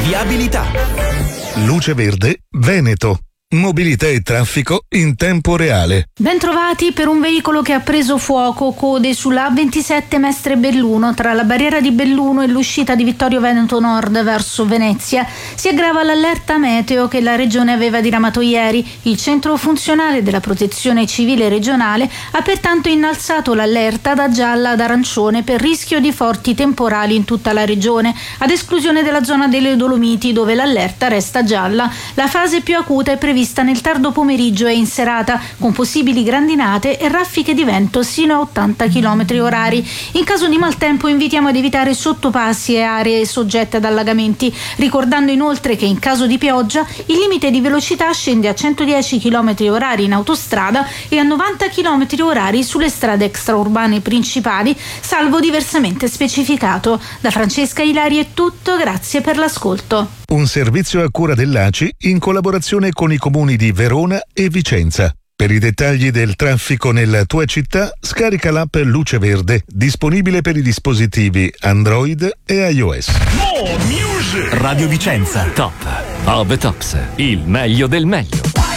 viabilità. Luce Verde Veneto. Mobilità e traffico in tempo reale. Bentrovati. Per un veicolo che ha preso fuoco, code sulla A27 Mestre Belluno tra la barriera di Belluno e l'uscita di Vittorio Veneto Nord verso Venezia. Si aggrava l'allerta meteo che la regione aveva diramato ieri. Il centro funzionale della protezione civile regionale ha pertanto innalzato l'allerta da gialla ad arancione per rischio di forti temporali in tutta la regione, ad esclusione della zona delle Dolomiti dove l'allerta resta gialla. La fase più acuta è prevista nel tardo pomeriggio e in serata, con possibili grandinate e raffiche di vento sino a 80 km/h. In caso di maltempo invitiamo ad evitare sottopassi e aree soggette ad allagamenti, ricordando inoltre che in caso di pioggia il limite di velocità scende a 110 km/h in autostrada e a 90 km/h sulle strade extraurbane principali, salvo diversamente specificato. Da Francesca Ilari è tutto, grazie per l'ascolto. Un servizio a cura dell'ACI in collaborazione con i comuni di Verona e Vicenza. Per i dettagli del traffico nella tua città, scarica l'app Luce Verde, disponibile per i dispositivi Android e iOS. Radio Vicenza, top of the tops, il meglio del meglio.